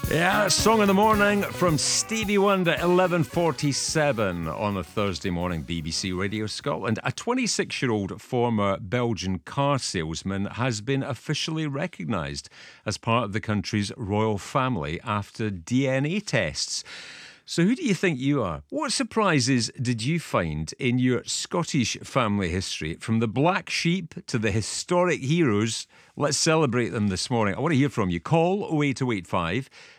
Yeah, Song in the Morning from Stevie Wonder, 11:47 on a Thursday morning, BBC Radio Scotland. A 26-year-old former Belgian car salesman has been officially recognised as part of the country's royal family after DNA tests. So who do you think you are? What surprises did you find in your Scottish family history? From the black sheep to the historic heroes, let's celebrate them this morning. I want to hear from you. Call 08085